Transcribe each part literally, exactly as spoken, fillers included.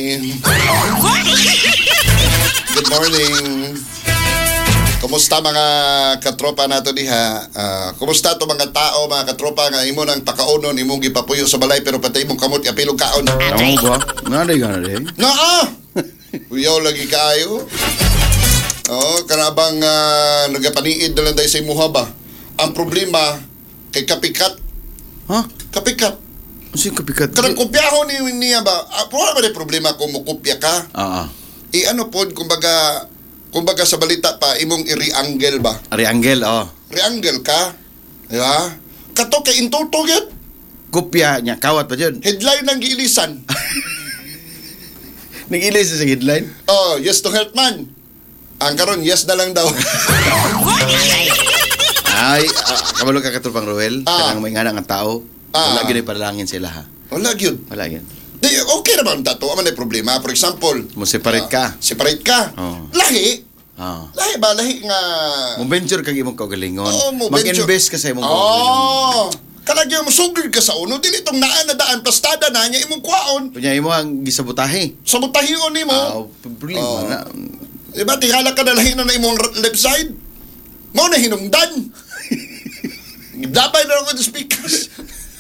Good morning. Kumusta mga katropa nato diha? Uh, kumusta to mga tao, mga katropa nga imo nang pakaunon, imong gipapuyo sa balay pero patay imong kamot apilog kaon. Ano ba? Nanay ka na rin? Naa! Uyaw lagi kayo. Oh, karabang uh, nagapaniid na lang dahil sa imuha ba? Ang problema kay kapikat. Ha? Kapikat. Ano yung kapikat? Karang kopyahon ni niya ba? Uh, wala ba na problema kung mukopya ka? Oo. I ano po, kumbaga, kumbaga sa balita pa, imong i-reangle ba? Reangle, oo. Reangle ka? Di ba? Kato kay intuto yun. Kopya niya, kawat pa dyan. Headline ng giilisan. Nag-ilis sa headline? Oh, yes to help man. Ang karon yes na lang daw. Ay, uh, kabalo ka katulpang Ruel. Ah. Kanang may nga ang tao. Ah. Wala gini palangin sila ha. Wala yun. Wala yun. Di, okay naman dato. Ano may problema? For example, Mo separate ka. uh, separate ka. Oh. Lahi. Oo. Lahi ba? Lahi nga. Mo venture kag imong kaugalingon. Oo, mo venture. Mag-invest ka sa imong kaugalingon. Oh. Kalagyan mo sugod ka sa uno. Dili itong naan na daan. Plastada na niya imong kwaon. Kunya imo ang gisabutahe. Sa butahion ni mo. Ah, problema Oh. na. Diba? Tingala ka na lahi na na imong left side. Mo na hinungdan. Dabay na ako ng speakers.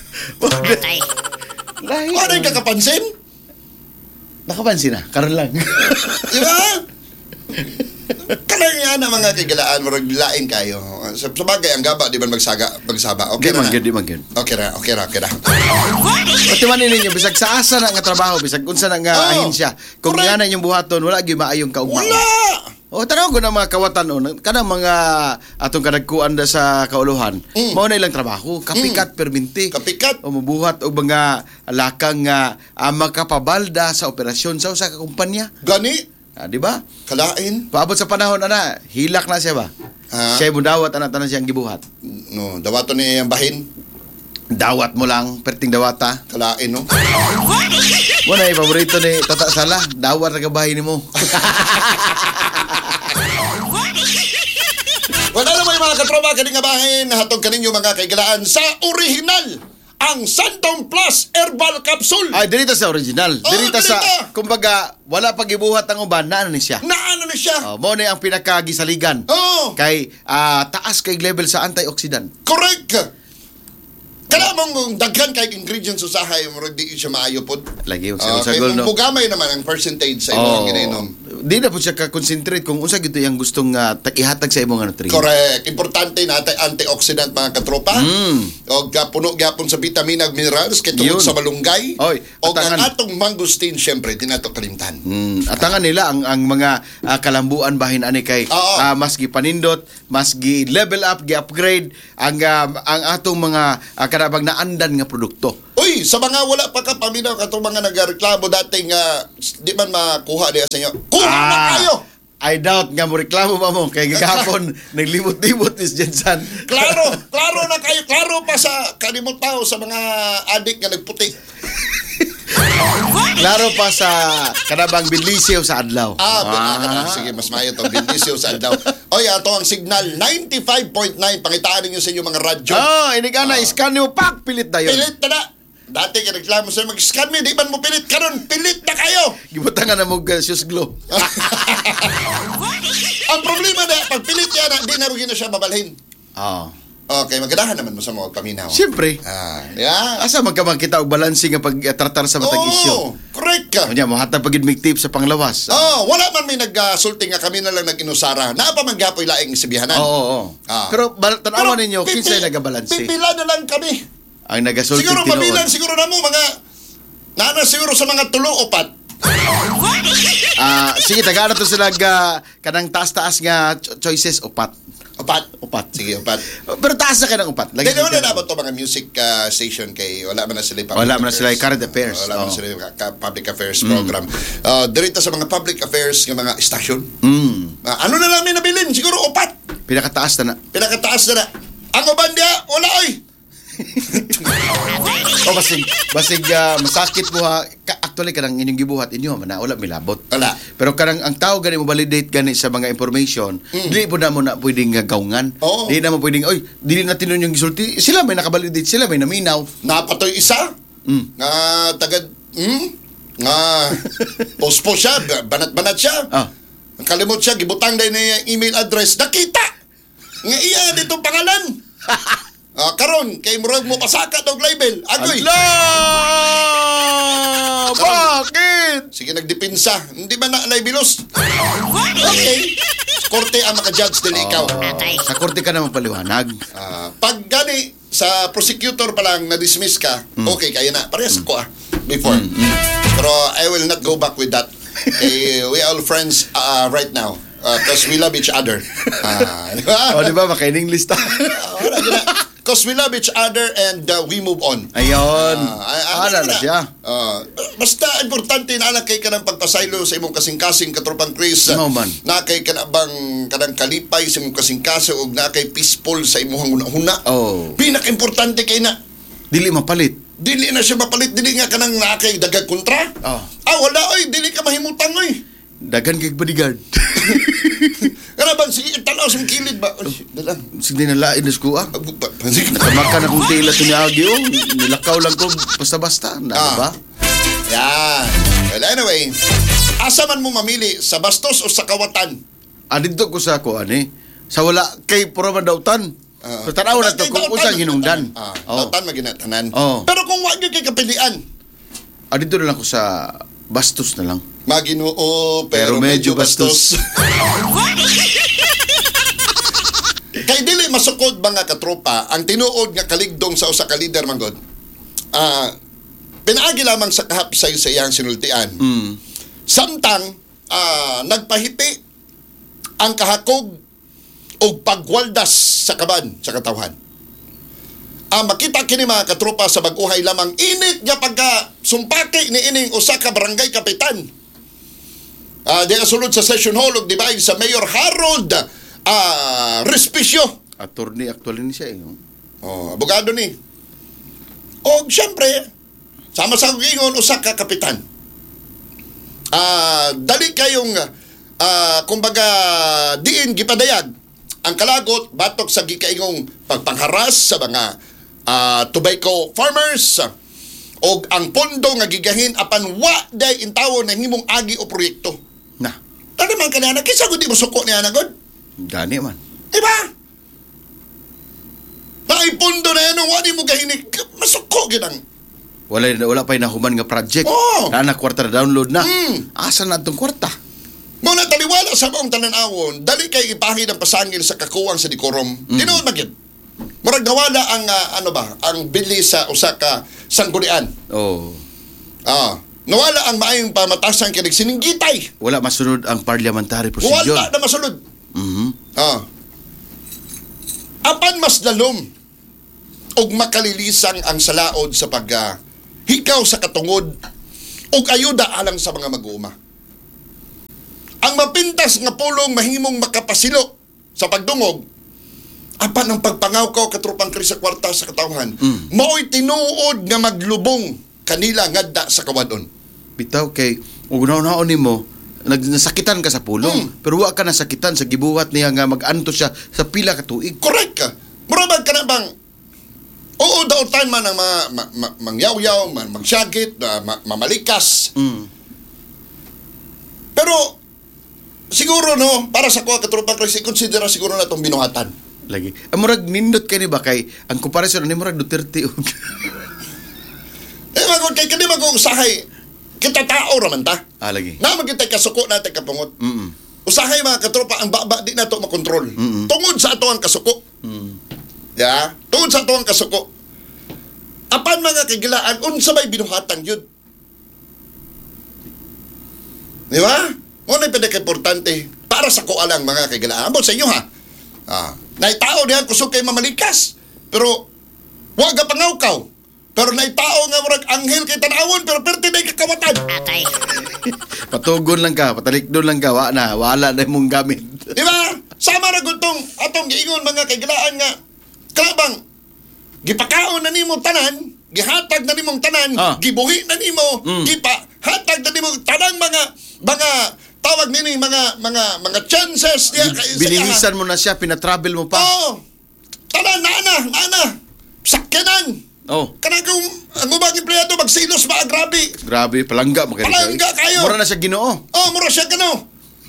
Lahi. Ano yung kakapansin? Nakapansin na, karon lang. Di ba? Kalang yan ang mga kigalaan, marag lain kayo. Sa sabagay, ang gaba, di ba magsaga, magsaba? Okay Di na. man gyud, di man gyud. Okay na, okay na, okay na. Pati man ninyo, bisag sa asa na nga trabaho, bisag unsa na nga Oh, ahensya. Kung correct. nga na yung buhaton, wala gyud maayong kaugma. Wala! O tanaw ko na mga kawatan o kanang mga atong kadagkuan da sa kauluhan. Mm. Mao na ilang trabaho, kapikat perminti. Kapikat. O mabuhat og mga lakang nga uh, makapabalda sa operasyon sa usa ka kumpanya. Gani, Ah, di ba? kalain. Paabot sa panahon ana, hilak na siya ba? Ha? Siya mudawat ana tanan siyang gibuhat. No, dawato ni ang bahin. Dawat mo lang, perting dawata. Kalain, no? Wala yung paborito ni Tata Sala, dawat na kabahin ni mo. Wala naman yung mga katropa, kaning nga bahin, nahatog kaninyo mga kaigalaan sa original, ang Santom Plus Herbal Capsule. Ay, dirita sa original. Oh, dirita sa, dirita. kumbaga, wala pag ibuhat ang uban, na ano ni siya. Na ano na siya? Oh, mo na ang pinakagisaligan. Oh, Kay ah, taas kay level sa antioxidant. correct. Kala mong daghan kay ingredients usahay mo di siya maayo pod. Lagi yung Uh, sa kay gol, no? bugamay naman ang percentage sa imong ginainom. Di na po siya ka-concentrate kung unsa gito yung gustong uh, ihatag sa imong nutrient. Correct. Importante natin antioxidant mga katropa. Mm. O puno gyapon sa vitamina ug minerals kay tungod Yun. sa malunggay. Oy, O ang atangan. atong mangosteen syempre dinato kalimtan. Mm, atangan nila ang ang mga ah, kalambuan bahin ani kay Oo. ah, mas gipanindot, mas gi level up, gi-upgrade ang ah, ang atong mga uh, karabang naandan nga produkto. Uy, sa mga wala pa ka paminaw katong mga nagreklamo dating nga di man makuha diya sa inyo. Kuha na kayo. I doubt nga mo reklamo pa mo kay gagapon naglibot-libot is Jensan. Klaro, klaro na kayo, klaro pa sa kanimong tao sa mga adik nga nagputi. Klaro pa sa karabang bilisyo sa adlaw. Ah, ah. sige, mas mayo to. Bindisyo sa daw. Oy, ato ang signal ninety-five point nine. Pangitaan ninyo sa inyong mga radyo. Oh, ini ka na, Ah. iskan mo pak pilit dayon. Pilit na na. Dati ka reklamo sa mag-scan me, di man mo pilit. Karon pilit na kayo. Gibutangan na mo uh, shoes glow. Ang problema na, pag pilit yan, di na rugi na siya babalhin. Oh. Okay, magadahan naman mo sa mga paminaw. Siyempre. Ah, yeah. Asa magkamangkita og balanse nga pag-tratar sa matag isyu. Oh, correct ka. Kunya mo hatag pagid mig tip sa panglawas. Oh, wala man may nag-sulting nga kami na lang nag-inusara. Napa man gapoy laing sibihanan. Oo, oo, oo. Ah. Pero bal- tanawa Pero ninyo pipi- kinsay nagabalanse. Pipila na lang kami. Ang nagasulti Siguro tinuod. mabilan, siguro na mo mga nana siguro sa mga tulo o pat. Ah, sige taga na to sila ga kanang taas-taas nga cho- choices upat. Opat. Upat. Sige, opat. Pero taas na ka ng upat. Hindi Lagi naman ka- na dapat to mga music uh, station kay wala man na sila yung Wala man na sila yung current affairs. Wala man Oo. na sila yung ka- public affairs program. Uh, dirito sa mga public affairs ng mga station. Mm. Uh, ano na lang may nabilin? Siguro opat. Pinakataas na na. Pinakataas na na. Ang uban dia, wala oy. O basig basig ah, masakit mo ha. Ka- Actually kanang inyong gibuhat inyo man na wala milabot. Wala. Pero kanang ang tao gani mo validate gani sa mga information, dili po na mo na pwedeng nga gawngan. Oo. Dili na mo pwedeng oy, dili na tinon yung gisulti. Sila may nakabalidate, sila may naminaw. Napatoy isa. Mm. Nga tagad, hmm? Nga, pospo siya, banat-banat siya. Ah. Ang kalimot siya, gibutang dahil niya email address. Nakita! Nga iya, dito pangalan. Ah, karon kay murag mo pasaka tog label. Agoy. Ala! Bakit? Sige, nagdepensa. Hindi ba na labilos? Okay. Korte ang maka-judge din ikaw. Sa korte ka naman paliwanag. Ah, pag gani sa prosecutor pa lang na-dismiss ka, okay, kaya na. Parehas ko ah, before. Pero I will not go back with that. Eh, we all friends uh, right now. Because we love each other. Ah, di ba? O, di ba? Makaining lista. Because we love each other and uh, we move on. Ayun. Ah, Ala na siya. Ah, basta importante na alam kay ka ng pagpasaylo sa imong kasing-kasing katropang Chris. No, man. Na kay ka na bang kanang kalipay sa imong kasing-kasing o na kay peaceful sa imong huna-huna. Oh. Pinaka-importante kay na Dili mapalit. dili na siya mapalit, dili nga kanang na kay dagag kontra. Oh. Ah, wala oy, dili ka mahimutang oy. Dagan kay bodyguard. Kana bang sige tanaw sa kilid ba? Oy, dalang. Sige nalain na ko ah. Sige. Nakamakan akong tila to ni Agi oh. Nilakaw lang ko basta-basta. Na Ah. ba? Yan. Well, anyway, asa man mo mamili, sa bastos o sa kawatan? Ah, dito ko sa ako, ani. Sa wala kay pura man dautan. Ah. So tanaw na to kung usang hinungdan. Ah, Oh. dautan maginatanan. Oh. Pero kung wag gyud kay kapilian, Ah, dito na lang ko sa bastos na lang. Maginoo pero, Pero medyo bastos. Kay dili masukod mga katropa ang tinuod nga kaligdong sa usa ka leader manggod. Ah, pinaagi lamang sa kahapsay sa iyang sinultian. Mm. Samtang ah, nagpahiti ang kahakog o pagwaldas sa kaban sa katawhan. Ang makita kini mga katropa sa bag-uhay lamang init nga pagka sumpati ni ining usa ka barangay kapitan. Ah, di sulod sa session hall ug dibaig sa Mayor Harold ah Respicio. Attorney actually ni siya eh. no? Oh, abogado ni. O syempre, sama sa gingon usa ka kapitan. Ah, dali kayong ah kumbaga diin gipadayag ang kalagot batok sa gikaingong pagpangharas sa mga ah, tobacco farmers o ang pondo nga gigahin apan wa day intawo na himong agi o proyekto. Na, Ano man kanana kisa gud di mo suko niya na gud? gani man. Diba? Naipondo na yan, wali mo gahinig, masuko ginang. Wala wala pa nahuman nga project. Oh. Na na kwarta na download na. Mm. Asa na tong kwarta? Muna taliwala sa mong tanan-awon, dali kay ipahid ang pasangil sa kakuwang sa dikorom. Mm. Tinuod magid. Murag nawala ang, ah, ano ba, ang bili sa usa ka sanggunian. Oh. Ah, nawala ang maayong pamatasan kinig sininggitay. Wala masunod ang parliamentary procedure. Wala na masulod. Mhm. Ah. Apan mas lalom og makalilisang ang salaod sa pag ah, hikaw sa katungod og ayuda alang sa mga mag-uuma. Ang mapintas nga pulong mahimong makapasilo sa pagdungog apan ang pagpangaw katropang Chris sa kwarta sa katawhan. Mm. Mao'y tinuod nga maglubong kanila ngadda sa kawadon. Bitaw kay ug unaw-unaon nimo nag nasakitan ka sa pulong Mm. pero wa ka nasakitan sa gibuhat niya nga mag-anto siya sa pila ka tuig. Correct ka. Murabag ka na bang oo, daotan man ang mga ma- ma- mangyaw-yaw, man- magsyagit, ma- ma- mamalikas. Mm. Pero, siguro no, para sa kuha katropang Chris, i-considera siguro na itong binuhatan. Lagi. Ang murag nindot kay ni ba kay ang comparison ni murag Duterte og Eh, magod kay kani magong usahay, kita tao raman ta. ah lagi. Na magitay kasuko natin kapungot. Mm. Usahay mga katropa, ang baba di na ito makontrol. Mm-mm. Tungod sa ato ang kasuko. Mm. Ya, tungod sa ato ang kasuko. Apan mga kagilaan, unsa may binuhatan yun? Di ba? Muna yung pinaka-importante para sa ko alang mga kagilaan. Amo sa inyo ha. Ah, naitao diyan kusog kay mamalikas. Pero, wag ka pangawkaw. Pero naitao nga murag anghel kay tanawon pero perti na kakawatan. Patugon lang ka, patalikdon lang ka, wa na, wala na mong gamit. Di ba? Sama ra gud tong atong giingon mga kagilaan nga kalabang gipakaon na nimo tanan, gihatag na nimong tanan, Ah. gibuhi na nimo, Mm. gipa hatag na nimong tanang mga mga tawag nini mga mga mga chances niya kay Binilisan mo na siya, pinatravel mo pa. Oh. Tanan na na, na na. Sakyanan. Oh. Kanang kung ang ubang empleyado magsilos ba, grabe. Grabe, palangga mo kayo. Palangga kayo. Mura na siya Ginoo. Oh, mura siya kano.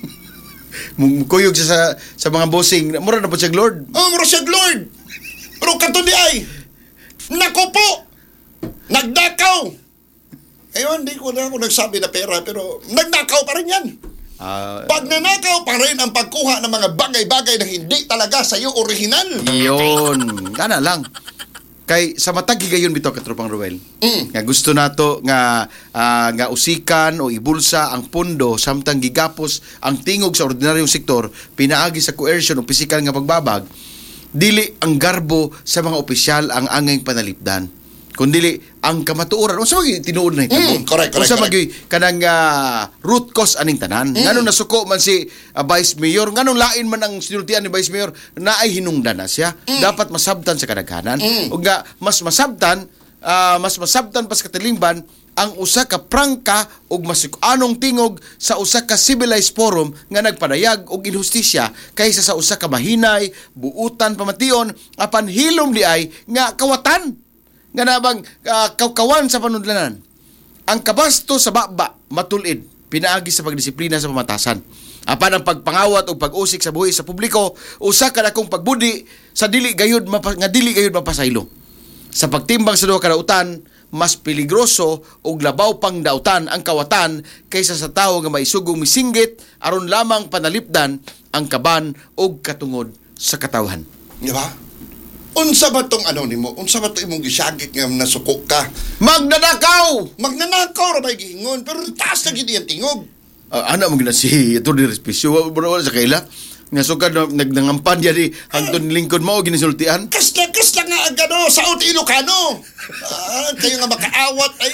Kuyog siya sa, sa mga bossing. Mura na po siya Lord. Oh, mura siya Lord. Pero kato di ay, nako po, nagdakaw. Ayun, di ko na ako nagsabi na pera, pero nagnakaw pa rin yan. Uh, Pag nanakaw pa rin ang pagkuha ng mga bagay-bagay na hindi talaga sa'yo original. Yun. Kana lang. Kay sa matag higayon bitaw katropang Ruel. Mm. Nga gusto nato nga uh, nga usikan o ibulsa ang pondo samtang gigapos ang tingog sa ordinaryong sektor pinaagi sa coercion o pisikal nga pagbabag, dili ang garbo sa mga opisyal ang angay panalipdan, kundili ang kamatuoran unsa magi tinuod na hitabo. Mm, correct, correct, unsa correct. magi kanang uh, root cause aning tanan. Mm. Nganong nasuko man si uh, Vice Mayor, nganong lain man ang sinultian ni Vice Mayor na ay hinungdan na siya. Mm. Dapat masabtan sa kadaghanan. Mm. Ug nga mas masabtan, uh, mas masabtan pas katilingban ang usa ka prangka ug masik-anong tingog sa usa ka civilized forum nga nagpadayag og inhustisya kaysa sa usa ka mahinay, buutan pamation apan hilom di ay nga kawatan nga nabang uh, kawkawan sa panudlanan. Ang kabasto sa baba matulid pinaagi sa pagdisiplina sa pamatasan. Apan ang pagpangawat o pag-usik sa buhi sa publiko usa ka dakong pagbudi sa dili gayud mapa, nga dili gayud mapasaylo. Sa pagtimbang sa duha ka dautan, mas peligroso ug labaw pang dautan ang kawatan kaysa sa tawo nga maisugong misinggit aron lamang panalipdan ang kaban ug katungod sa katawhan. Di ba? Unsa ba tong ano nimo? Unsa ba to imong gisagik nga nasuko ka? Magnanakaw! Magnanakaw ra ba giingon, pero taas na gid iyang tingog. Uh, ano mo gina si Atty. Respisyo wala sa kaila nga sukad no, nagnangampan diya di hangtod lingkod mo ginisultian. Kasla kasla nga ang ano sa Ilocano. Ah, kayo nga makaawat ay.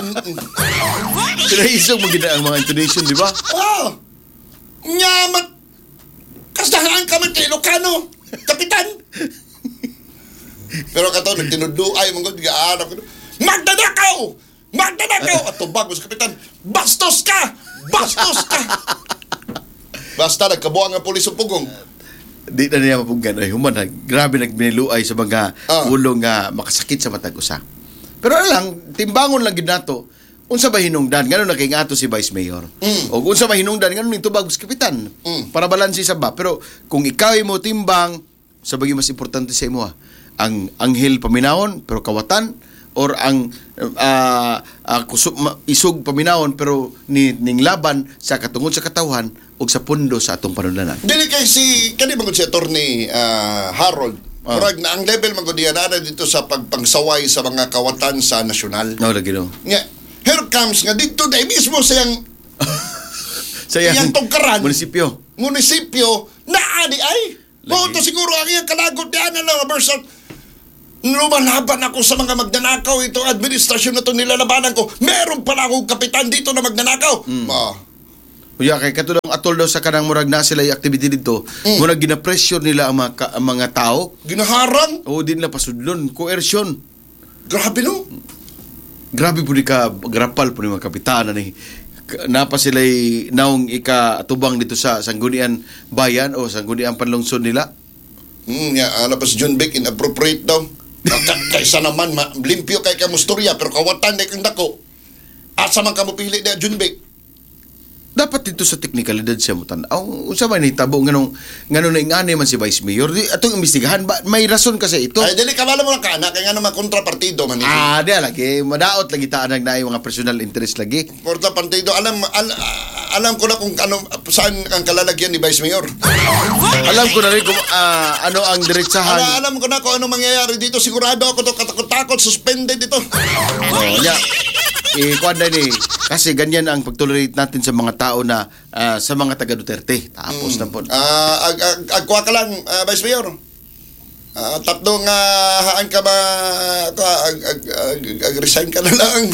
Pinaisog mo gina ang mga intonation, di ba? Oh. Nyamat. Kasdahan kami sa Ilocano. Kapitan. Pero kato nagtinuduay mong gud gaano ko. Magdadakaw! Magdadakaw! At tubag mo sa kapitan. Bastos ka! Bastos ka! Basta nagkabuang ang pulis pugong. Di na niya mapunggan ay human. Grabe nagbiniluay sa mga Ah. ulo nga makasakit sa matag usa. Pero ano lang, timbangon lang gid nato. Unsa ba hinungdan? Ngano na kay ngato si Vice Mayor? Mm. O unsa ba hinungdan? Ngano ning tubag sa kapitan? Mm. Para balansi sa ba. Pero kung ikaw mo timbang, sa bagay mas importante sa imo, ang anghel paminawon pero kawatan, or ang uh, uh, kusog, isog paminawon pero ni, ning laban sa katungod sa katawhan o sa pundo sa atong panudlanan. Dili kay si kani magud si Attorney uh, Harold. Ah. Murag na ang level magud diyan na dito sa pagpangsaway sa mga kawatan sa nasyonal. No, lagi no. Nga, here comes nga dito dai mismo sayang Sa iyang iyang tungkaran. munisipyo. Munisipyo na ani ay. Mo to siguro ang iyang kalagot diyan na lang person. Lumalaban ako sa mga magnanakaw. Ito administrasyon na ito nilalabanan ko. Meron pala akong kapitan dito na magnanakaw. Mm. Ah. Kuya, kay katulong atol daw sa kanang murag na sila yung activity dito, Mm. murag gina-pressure nila ang mga, ka- ang mga tao. Ginaharang. O din nila pasudlon, coercion. Grabe no. Grabe po ni ka, grapal po ni mga kapitana ni. Napa sila naong ika-atubang dito sa Sanggunian Bayan o Sanggunian Panlungsod nila. Hmm, ya, ala pa si John Beck, inappropriate daw. Kaysa naman, ma- limpyo kay kamustorya, pero kawatan na kang dako. Asa man ka mo pili na John Beck? Dapat dito sa teknikalidad siya mo tanaw. Unsa man ni tabo nganong nganong naingani man si Vice Mayor. Di atong imbestigahan ba may rason kasi ito. Ay, dili ka wala mo lang ka anak, kaya nga naman kontrapartido man. Ah, di lagi madaot lagi taan nag naay mga personal interest lagi. Kontrapartido, alam, al, alam ko na kung ano, saan ang kalalagyan ni Vice Mayor. Alam ko na rin kung ah, ano ang diretsahan. Ala, alam ko na kung ano mangyayari dito. Sigurado ako to, katakot-takot, suspended ito. Oh, ya. Eh, kuan na ni kasi ganyan ang pagtolerate natin sa mga tao na ah, sa mga taga Duterte. Tapos na po. Ah, ag, ag, agkuha ka lang, ah, Vice Mayor. Ah, tapno nga haan ka ba, ag, ag, ag, ag, ag, resign ka na lang.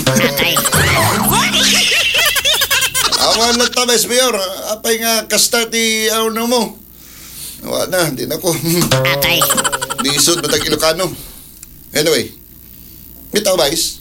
Awan lang ta, Vice Mayor. Apay nga kasta ti ano mo. Wala na, di na ko. Atay. Di isod, matag Ilocano. Anyway, bitaw, Vice.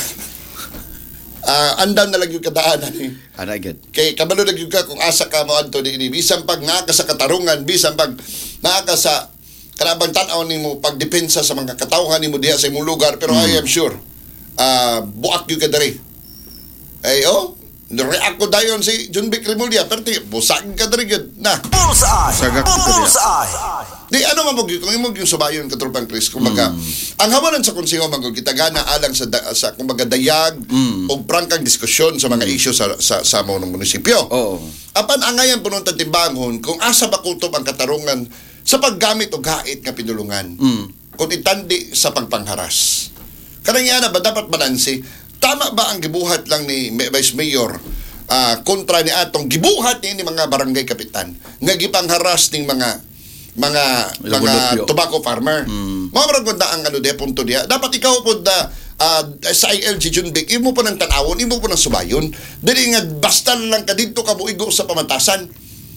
Ah, andam na lang yung kadaanan eh. Ana agad. Kay kabalo lagi ka kung asa ka mo adto di ini bisan pag naa ka sa katarungan, bisan pag naa ka sa kanabang tanaw nimo pagdepensa sa mga katawhan nimo diha sa imong lugar, pero mm. I am sure uh, buak gyud ka diri. Ay oh, react ko dayon si John Vic Remulla, pero ti busag ka diri gyud na. Bullseye. Sagak ko Bullseye. Di ano man mo kung imo yung subayon katropang Chris, kumbaga mm. ang hawanan sa konseho magud kita gana alang sa da, sa kumbaga dayag mm. o prangkang diskusyon sa mga mm. issue sa sa sa mga munisipyo. Oo. Apan angayan punon ta timbangon kung asa ba kutob ang katarungan sa paggamit og hait nga pinulungan. Mm. Kung itandi sa pagpangharas. Kanang yana ba dapat balanse? Tama ba ang gibuhat lang ni Vice Mayor uh, kontra ni atong gibuhat ni, ni mga barangay kapitan nga gipangharas ning mga mga mga tobacco farmer. Mm. Mga marag ganda ang ano de punto dia. Dapat ikaw pud da uh, sa I L G John Vic, imo po ng tanawon, imo po ng subayon. Dili nga basta lang ka dito ka muigo sa pamatasan.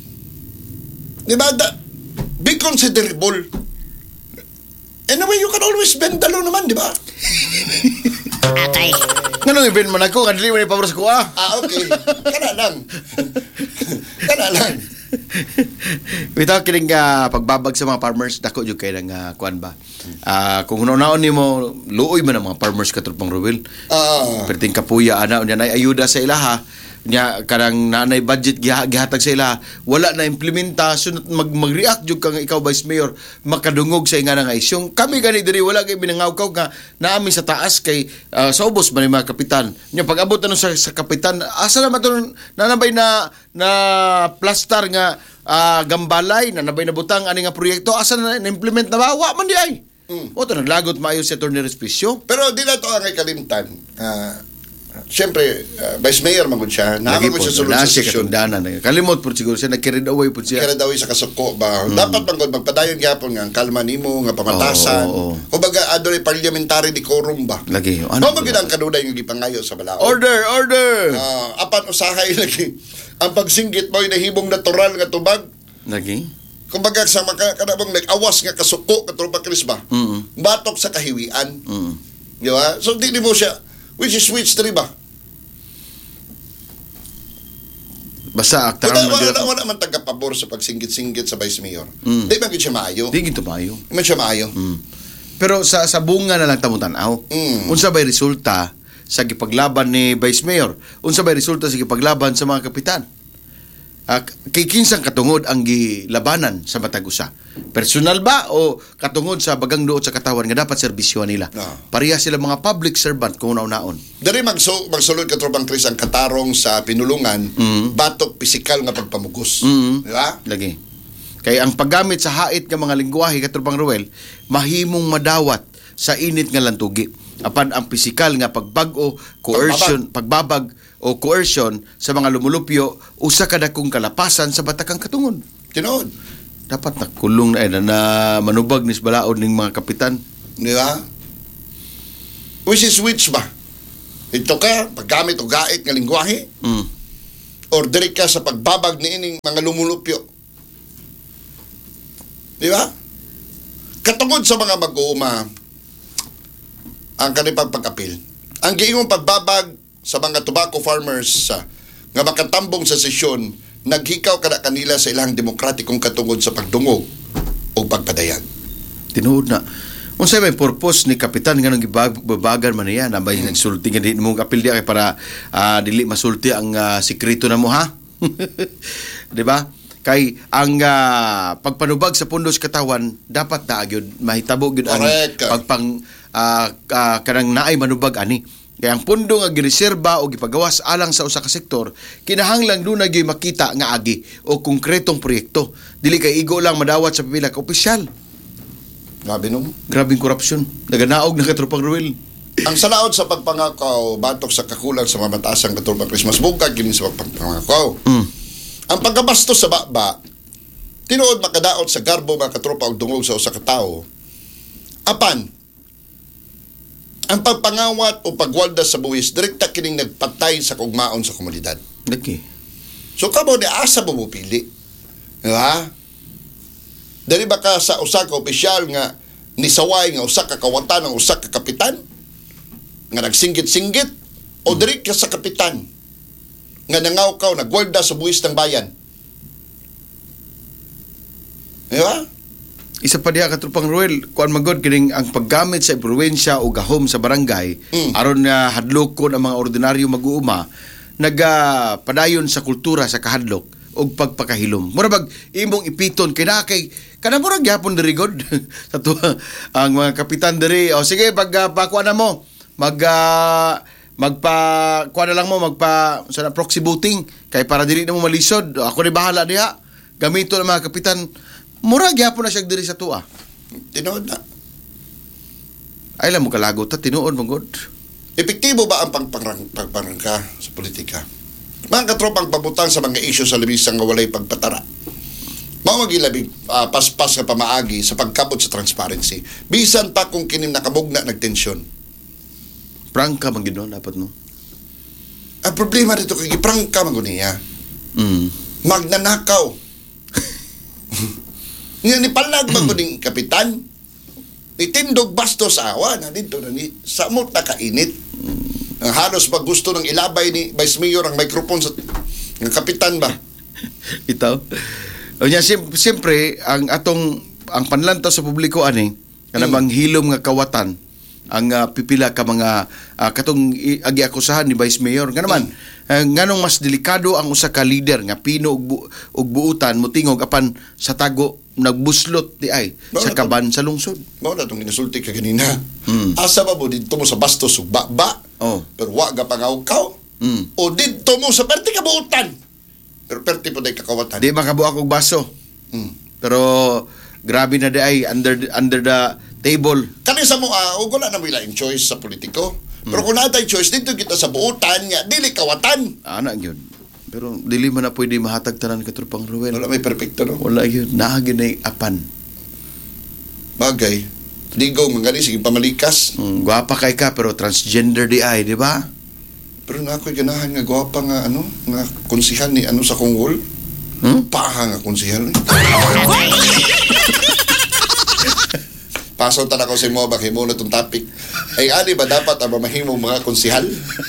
Di ba? Da, be considerable. Anyway, you can always bend the law naman, di ba? Okay. Ganun i-bend man ako, kadili man ipabros ko ah. Ah, okay. Kana lang. Kana lang. Bitaw kining uh, pagbabag sa mga farmers dako jud kay nang uh, kuan ba. Uh, kung hunaw-naon nimo luoy man ang mga farmers katulad pang Ruel. Ah. Uh, Perting kapuya ana unya nay ayuda sa ilaha. Nya kanang nanay budget gihatag sa ila wala na implementa sunod mag mag-react jud kang ikaw Vice Mayor makadungog sa ingana nga isyong kami gani diri wala kay binangawkaw nga naami sa taas kay uh, sa ubos man mga kapitan nya pag-abot na sa, sa kapitan asa na maton nanabay na na plaster nga uh, gambalay nanabay na butang ani nga proyekto asa na na-implement na ba wa man di ay mm. o to naglagot maayo sa Attorney Respisyo pero di na to ang kalimtan uh, siyempre, uh, Vice Mayor magod siya. Nakakagod siya sulod sa sesyon. Kalimot po siguro siya, nag-carried away po siya. Carried away sa kasuko ba? Mm. Dapat magod, magpadayon gyapon nga, ang kalma nimo, nga pamatasan. Oh, oh, oh. Kumbaga, adore parliamentary decorum ba? Lagi. Ano magod ang kanuday yung gipangayo sa balao? Order! Order! Uh, apat usahay lagi. Ang pagsinggit mo, nahibong natural nga tubag. Lagi? Kumbaga, sa mga kanabang nag-awas nga kasuko, katulad Chris ba? Mm. Batok sa kahiwian. Mm. Di ba? So, di mo siya, which is which three ba? Basta aktaran wala, man wala, wala, wala man taga-pabor sa pagsinggit-singgit sa Vice Mayor. Mm. Di ba siya maayo? Di gito maayo. Di man siya maayo. Mm. Pero sa sa bunga na lang tamutanaw. Mm. Unsa bay resulta sa gipaglaban ni Vice Mayor? Unsa bay resulta sa gipaglaban sa mga kapitan? Uh, kay kinsang katungod ang gilabanan sa matag usa. Personal ba o katungod sa bagang duot sa katawan nga dapat serbisyo nila? No. Pareha sila mga public servant kung unaw-naon. Dari magso magsulod ka trobang Chris ang katarong sa pinulungan, mm-hmm. batok pisikal nga pagpamugos. Mm-hmm. Di ba? Lagi. Kay ang paggamit sa hait nga mga lingwahe katrobang Ruel, mahimong madawat sa init nga lantugi. Apan ang pisikal nga pagbag-o, coercion, pagbabag, pagbabag o coercion sa mga lumulupyo usa kada kung kalapasan sa batakang katungod. Tinuod. Dapat nakulong na, na, na manubag ni balaod ning mga kapitan. Di ba? Which is which ba? Ito ka, paggamit o gait nga lingwahe? Mm. Or diri ka sa pagbabag ni ining mga lumulupyo? Di ba? Katungod sa mga mag-uuma, ang kanipang pag-apil. Ang giingong pagbabag sa mga tobacco farmers uh, nga makatambong sa sesyon, naghikaw kada kanila sa ilang demokratikong katungod sa pagdungog o pagpadayag. Tinuod na. Unsay may purpose ni kapitan nganong gibabagan man niya nabay hmm. nagsulti nga di mo apil di kay para uh, dili masulti ang uh, sikreto na mo ha. Di ba? Kay ang uh, pagpanubag sa pundos katawan dapat na gyud mahitabo gyud ang pagpang uh, uh, kanang naay manubag ani. Kaya ang pundo nga gireserba o gipagawas alang sa usa ka sektor, kinahanglang doon na gyud makita nga agi o konkretong proyekto. Dili kay igo lang madawat sa pipila ka opisyal. Grabe no? Grabing korupsyon. Naganaog na katropang Ruel. Ang salaod sa pagpangakaw, batok sa kakulang sa mamatasang katropang Christmas, bugkag gini sa pagpangakaw. Mm. Ang pagkabastos sa baba, tinuod makadaot sa garbo mga katropa og dungog sa usa ka tawo. Apan, ang pagpangawat o pagwalda sa buwis, direkta kining nagpatay sa kugmaon sa komunidad. Okay. So, kamo ni asa mo mupili. Diba? Dali ba ka sa usa ka opisyal nga nisaway nga usa ka kawatan ng usa ka kapitan? Nga nagsinggit-singgit? O diri ka sa kapitan nga nangawkaw, nagwalda sa buwis ng bayan? Diba? Isa pa diha katrupang Ruel, kuan magod kining ang paggamit sa impluwensya o gahom sa barangay Mm. aron nga hadlokon ang mga ordinaryo mag-uuma nagapadayon sa kultura sa kahadlok og pagpakahilom. Mura bag imong ipiton kay na kay kana mura gyapon diri god sa tuwa ang mga kapitan diri. O sige pag uh, pakuha na mo mag uh, magpa kuha na lang mo magpa sa na proxy voting kay para dili na mo malisod. Ako ni bahala diha. Gamito ng mga kapitan. Mura gyapon na siya diri sa tuwa. Tinuod na. Ay lang mo kalagot ta tinuod mo god. Epektibo ba ang pagparang- pagparangka sa politika? Mga katropang pabutang sa mga isyu sa libisang nga walay pagpatara. Mao magilabing uh, paspas nga pamaagi sa pagkabot sa transparency. Bisan pa kung kining nakabugna nagtensyon. Prangka man gid no dapat no. Ang problema dito kay giprangka man gud niya. Mm. Magnanakaw. Nga ni palag man gud ning kapitan. Nitindog bastos awa na dito na ni samot na kainit. Ang halos pag gusto ng ilabay ni Vice Mayor ang microphone sa ng kapitan ba? Itaw. O nya sim- siyempre ang atong ang panlantaw sa publiko ani kanang hilom nga kawatan ang uh, pipila ka mga uh, katong i- agi akusahan ni Vice Mayor nga naman uh, nganong mas delikado ang usa ka leader nga pino og, bu- og buutan motingog apan sa tago nagbuslot di ay sa kaban sa lungsod. Mao na itong inasulti ka ganina. Mm. Asa ba mo dito mo sa bastos ug ba Oh. pero wa ga pangaw-kaw. Mm. O dito mo sa perti ka buutan. Pero perti po day kakawatan. Di makabuak og baso. Mm. Pero grabe na di ay under under the table. Kani sa mo ah, ug wala na mo ilaing choice sa politiko. Pero kung natay choice dito kita sa buutan nya dili kawatan. Ana gyud. Pero dili man na pwede mahatag tanan ka trupang Ruel. Wala may perpekto no. Wala yun. Naagin na yung apan. Bagay. Digong mga sige pamalikas. Mm, gwapa kay ka pero transgender di ay, di ba? Pero na ako'y ganahan nga gwapa nga ano, nga konsihal ni ano sa Kongol. Hmm? Paha nga konsihal. Paso ta na ko sa mo bak himo na tong topic. Ay ani ba dapat ang mamahimong mga konsihal?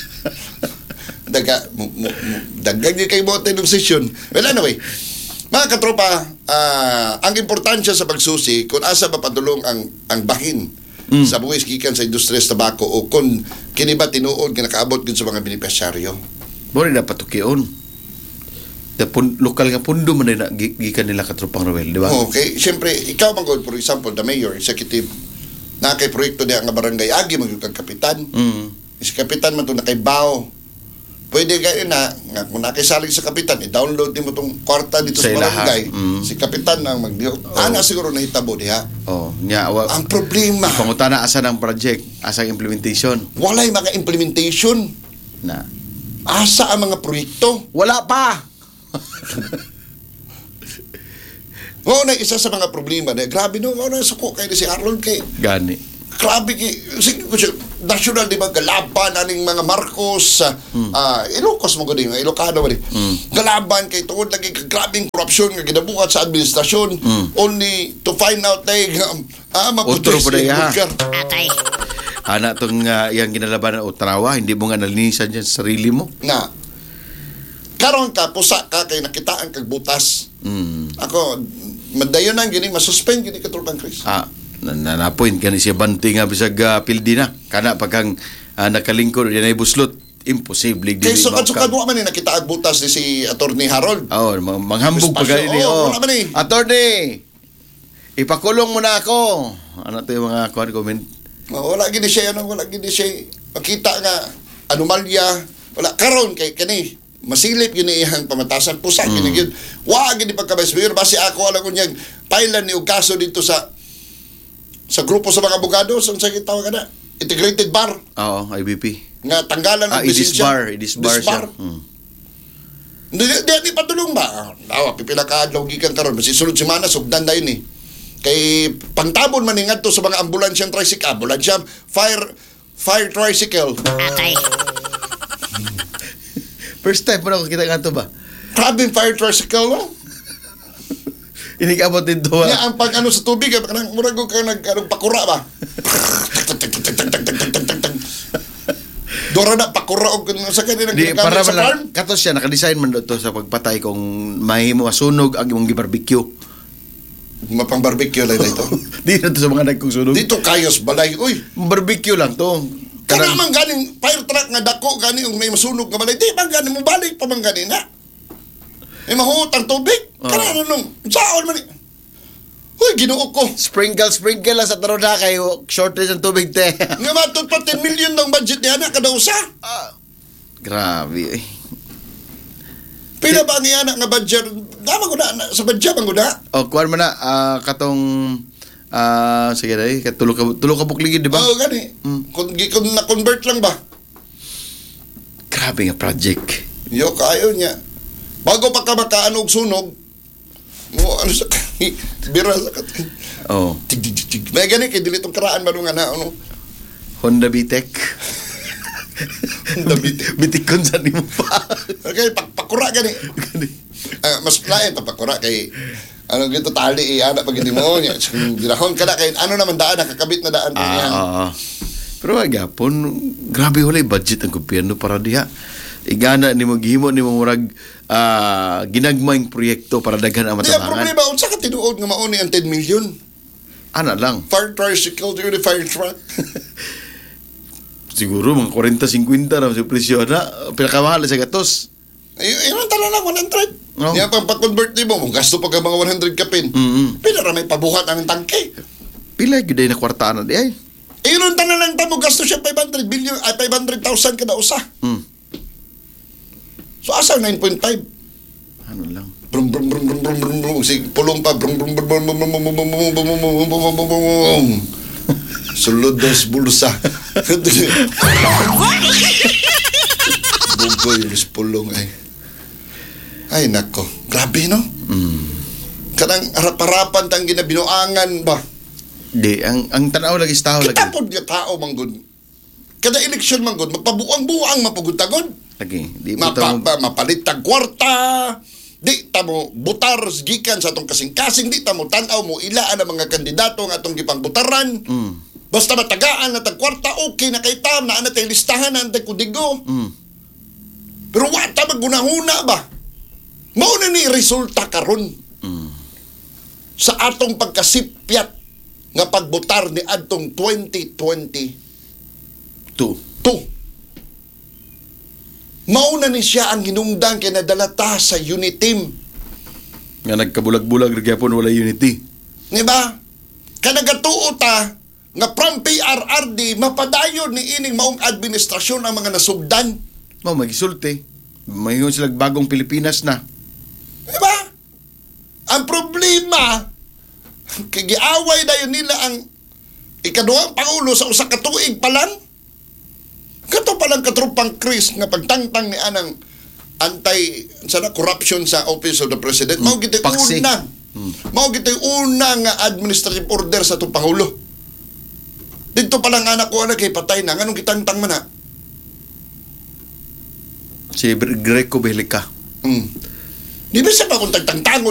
Daga mo, mo, mo, dagdag ni kay bote ng session. Well anyway, mga katropa, ah, ang importansya sa pagsusi kung asa mapadulong ang ang bahin Mm. sa buwis gikan sa industriya sa tabako o kung kini ba tinuod nga nakaabot gid sa mga benepisyaryo. Mori dapat tukion. The pun, lokal nga pundo man na gi- gikan nila katrupang Ruel, di ba? Okay, siyempre, ikaw man for example, the mayor, executive, na kay proyekto diya nga barangay agi magyud kag kapitan. Mm. Si kapitan man to na kay bao. Pwede kayo na, nga, kung nakisalig sa kapitan, i-download mo tong kwarta dito Sa sa, ilaha. barangay. Mm. Si kapitan nang mag-diot. Ana siguro nahitabo diha. Oh, nya wa, Ang problema, pangutana asa ng project, asa ang implementation walay mga implementation. na. Asa ang mga proyekto? Wala pa. Mao na isa sa mga problema na grabe no, mao na suko kay si Arlon kay Gani. grabe ki sige ko siya national di ba galaban aning mga Marcos ah ah, Ilocos mo gud nga Ilocano man Mm. galaban kay tungod lagi ka grabing korupsyon nga ginabuhat sa administrasyon Mm. only to find out tay nga ah Utro maputis pa na iya. Atay. Ana tong uh, yang ginalabanan o tarawa, hindi mo nga nalinisan dyan sa sarili mo. na karon ka pusa ka kay nakitaan kag butas Mm. ako madayon nang gini masuspend gini ka Trupang Chris. Ah, na, na, na point gani siya banti nga bisag uh, pildi na. Kana pagkang uh, nakalingkod yan ay buslot, imposible Kay dili sukad-sukad mauka. mo man ni nakita ag butas ni si Attorney Harold. Oh, mang- manghambog pa Espasyo, gani ni. oh, Oh, wala man eh. Attorney, ipakulong mo na ako. Ano to yung mga kuhan comment? Oh, wala gini siya ano, wala gini siya makita nga anomalya, wala karon kay kani masilip gini iyang pamatasan pusa Mm. gini gyud. Wa gini pagka-vice mayor basi ako alam ko niyang pailan ni og kaso dito sa sa grupo sa mga abogado sa sa tawag kana integrated bar Oo, I B P. nga tanggalan ng Ah, Idis lisensya. Bar, Idis Bar siya. Disbar. Hmm. Di di di patulong ba? Awa pipila ka adlaw gikan karon basi sulod semana sugdan dayon ni. Kay pangtabon man ni ngadto sa mga ambulansyang tricycle, ambulansya, fire fire tricycle. Atay. First time pa na ako kita nga to ba? Grabe fire tricycle no? Inikabot din to Nya ba? ang pag ano sa tubig ah, kanang murag ko ka nag anong pakura ba? Dora na pakura og sa kanila Di, ginagamit para sa man lang, farm. kato siya, nakadesign man to sa pagpatay kung mahimo masunog ang imong gibarbecue. mapang barbecue lang ito. Di na to sa mga nagkong sunog. Dito kayos balay. Uy, Barbecue lang to. kana Kanang- man ganing fire truck nga dako gani yung may masunog nga balay. Di man gani mo balik pa man gani na. May mahutang tubig. Oh. Kana ano nung saon man. ni- Uy, Ginoo ko. Sprinkle, sprinkle lang sa taro na kayo. Shortage ng tubig, te. Nga matod pa ten million ng budget niya na kada usa. Grabe, eh. Pila ba ang iyana nga budget? Dama ko na, na sa budget man ko na. O, kuwan mo na, ah, katong, ah, sige na eh, tulo ka, tulo ka bukligid, di ba? Oo, gani. Mm. Kung, kung na-convert lang ba? Grabe nga project. Yo, kayo niya. Bago pa ka makaano og sunog, mo ano sa bira sa kat. Oh, Tig tig tig, tig. May gani kay dili tong karaan ba nga na ano. Honda Bitek. Honda Bitek. Bitikon sa nimo pa. Okay, pak pakura gani. Gani. Ah, mas lain pa pakura kay ano gito tali i ana pag hindi mo niya. Girahon kada kay ano naman daan nakakabit na daan pa niya. Ah, pero agapon, grabe wala yung budget ang gobyerno para diha. Igana ni mo gihimo ni mo murag ah, ginagmayng proyekto para daghan ang Di ang matabangan. problema unsa ka tinuod nga mao ni ang ten million? Ana lang. Fire tricycle to the fire truck. Siguro mga forty fifty na sa presyo na pinakamahal sa gatos. Ay, ilan tala lang one hundred. Oh. Yan pang pag-convert mo, mong gasto pa ka mga one hundred kapin. Mm-mm. Pila ra may pabuhat ang tangke. Pila gyud na kwartaan na di ay. Iyon tanan lang tamo gasto siya five hundred billion ay five hundred thousand kada usa. Mm. So asa nine point five? Ano lang. Brum brum brum brum brum brum brum sig pulong pa brum brum brum brum brum brum brum brum brum brum brum brum brum. Sulod dos bulsa. Bugoy yung pulong ay. Ay nako, grabe no? Mm. Kanang harap-harapan tang ginabinuangan ba? Di ang ang tanaw lagi sa tao lagi. Kita pod nga tao manggod. Kada eleksyon manggod, magpabuang-buang mapugutagod. Lagi. Di mo Mapa, tao. pa, mapalit tag kwarta. Di ta mo butar gikan sa atong kasing-kasing, di ta mo tan-aw mo ilaan ang mga kandidato nga atong gipangbutaran. Mm. Basta matagaan na tag kwarta, okay na kay tam na ana tay listahan na antay kudigo. Mm. Pero wa ta magunahuna ba? Mao na ni resulta karon Mm. sa atong pagkasipyat nga pagbutar ni adtong twenty twenty-two. Tu. Mauna ni siya ang hinungdan kay nadalata sa unit team. Nga nagkabulag-bulag rig gyapon wala unity. Di ba? Kanagatuo ta nga from P R R D mapadayon ni ining maong administrasyon ang mga nasugdan. Mao magisulti. Mayingon sila bagong Pilipinas na. Di ba? Ang problema kay giaway dayon nila ang ikaduhang pangulo sa usa ka tuig pa lang. Kato pa lang katrupang Chris nga pagtangtang ni anang anti sana corruption sa Office of the President. Mao gitoy Paksi. una. Mao gitoy una nga administrative order sa itong pangulo. Dito pa lang anak ko anak kay patay na nganong gitangtang man na. Si Greco Belica. Hmm. Di ba siya ba kung tagtangtangon